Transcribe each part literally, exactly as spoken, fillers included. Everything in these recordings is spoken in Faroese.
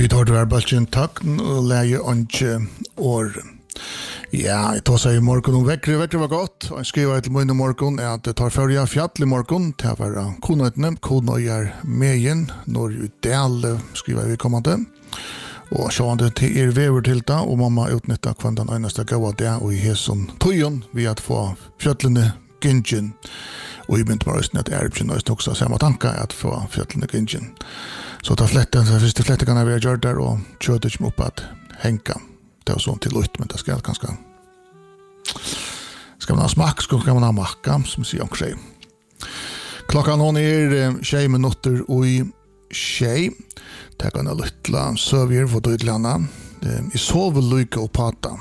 Vi tar det här balchen tacken och lägger inte år. Ja, jag tar sig i morgon och väckre, väckre var gott. Jag skriver till min i morgon att det tar förra fjall i morgon till att vara konöjtene. Konöjar megen, når ut del skriver vi kommande. Och så det till er väver till det och mamma utnyttjar kvann den enaste gåa det och i heson tojon vi att få fjallene gyngen. Och i bint bara att erbjuden också samma tankar att få fjallene gyngen. Så ta flätten, så finns det flätten kan jag vara gjort där och köra inte upp att hänka. Det är sånt till ut, men det ska ganska... Ska man ha smak, ska man ha macka, som säger också. Klockan hon är tjej minuter och i tjej. Det kan jag lyttla sövjer för dödlarna. I sover lycka och pata.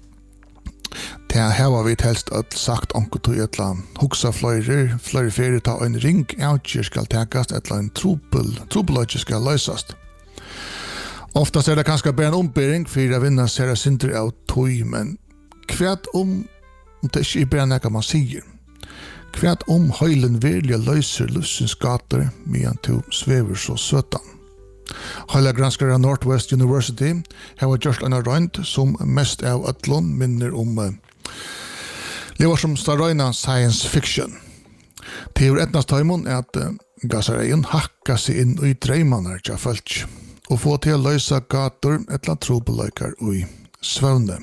Det här var vi helst att sagt onko till ett land. Huxa flöjrer, flöjrer ferier ta en ring outger ska täckas ett land trupel, trupelöjger ska lösast. Oftast är det kanske bara en ombering för att vinna sig sinter av tog, men kvärt om det är inte bara något man säger. Kvärt om höjlen vilja löser lussens gator medan du sväver så sötan. Höjla granskare av Northwest University har gjort en rönt som mest av Atlon minner om uh, lever som starröjna science fiction. Teor etnas taimon är att uh, gasarejen hackar sig in i drömmarna till folk och få till att lösa gator eller trobelökar i svövne.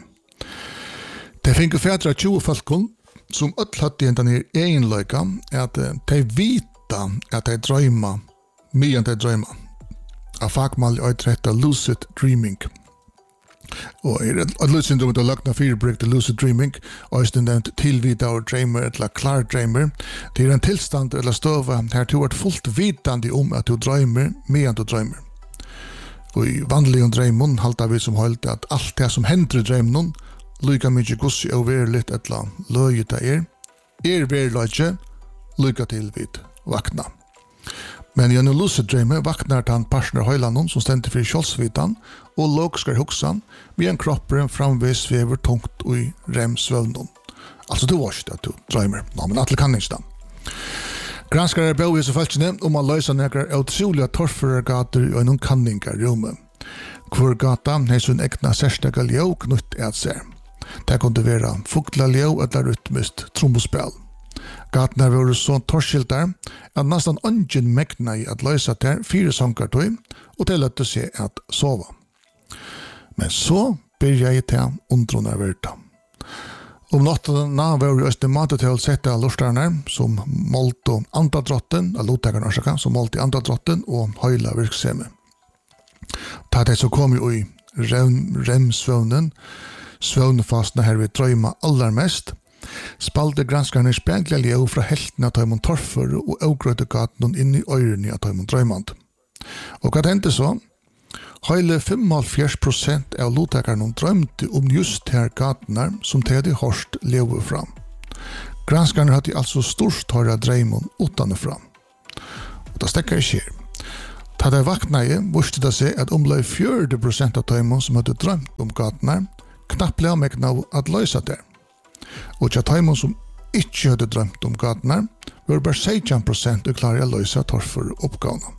Det finns fädra tjugo folkon som öll hade ner egen löka att uh, de vita att de drömma medan de drömma. Av fagmal är det lucid dreaming. Och är det lucid dreaming då lökna fyrbruk till lucid dreaming och är det tillvita och dreamer eller klar dreamer. Det är en tillstånd eller stöva här du är fullt vitande om att du drömmer medan du drömmer. Och i vanliga drömmen haltar vi som hållt att allt det som händer i drömmen lika mycket gos överligt eller löjt det är. Er verlöjt lika till vid vakna. Men i en lucid dreamer vaknar han partner höjlanon som ständer för kjolsvitan och lågskar huxan med en kroppen framvis sväver tungt i remsvölnon. Alltså du var inte att du drömmer. Ja, men att kan inte. Granskare är bevis och falskne om man löser några otroliga torrförare gator och en kanningar rumme. Kvar gata har sin egna särstäga ljå knutt att se. Det kunde vara fuktla ljå eller rytmiskt trombospel. Gatnar var så torrskiltar att nästan ingen mäkna i att lösa där fyra sångartøy och det lät sig att sova. Men så började jag till undrona värta. Om nattarna var det estimatet till att sätta lustarna som målte andadrotten, eller lottagarna som målte andadrotten och höjla virksame. Ta det så kom ju i rem, remsvövnen, svövnfastna här vi drömma allra mest, spalte granskarna spegla ljå fra helten at heimon torfer og avgrøyte gaten inn i øyrene at heimon drøymand. Og hva hendte så? Hele femoghalvfjerds prosent av lottakerne drømte om just her gatene som de hadde hørst ljå fram. Granskarna hadde altså størst høyre drøymon utanfram. Og det stekker ikke her. Da de vaknade visste det seg at omlai fjørde prosent av heimon som hadde drømt om gatene knapt ble megna av at løse der. Og tja taimon som ikke hadde drømt om gatene, var bare seksten prosent og klare å løse torfer oppgavene.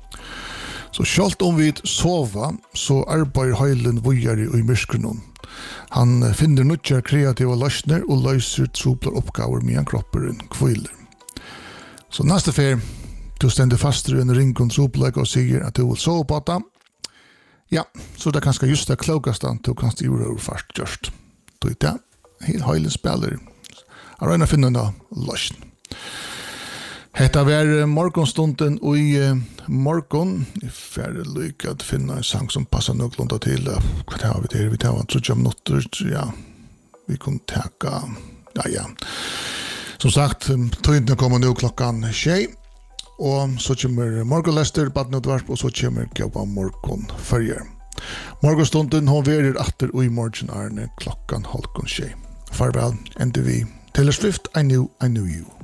Så selv om vi sova, så arbeider høylen vujere i myskrenon. Han finner nødja kreative løsner og løser trobler oppgaver med en kropperen kviler. Så neste fer, du stender fast i en ring og trobler og sier at du vil sove på det. Ja, så det er kanskje just det klokaste du kan styre over fast gjørst. Du vet det. Helt høylen spiller. Jeg regner å finne en løsn. Hetta var morgonstunden og i morgon. Jeg får lykke å finne en sang som passer noenlunde til. Hva har vi til? Vi tar trettiå minutter. Ja, vi kan teka. Ja, ja. Som sagt, tøyntene kommer nå klokkan tjei. Og så kommer morgonlester, badnødvarp, og så kommer Gaupa morgon førjer. Morgonstunden hon verir atter og i morgen er klokkan halvkon tjei. Farvel, ender vi. Taylor Swift, I Knew, I Knew You.